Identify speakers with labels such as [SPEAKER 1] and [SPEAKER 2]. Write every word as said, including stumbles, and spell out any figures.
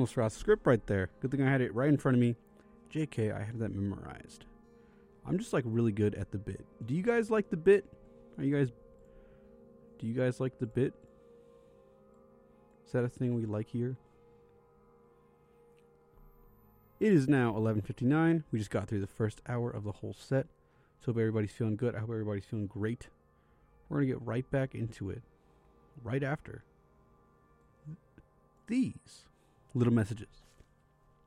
[SPEAKER 1] almost forgot the script right there. Good thing I had it right in front of me. J K, I have that memorized. I'm just like really good at the bit. Do you guys like the bit? Are you guys... Do you guys like the bit? Is that a thing we like here? It is now eleven fifty-nine. We just got through the first hour of the whole set. So hope everybody's feeling good. I hope everybody's feeling great. We're going to get right back into it. Right after these little messages.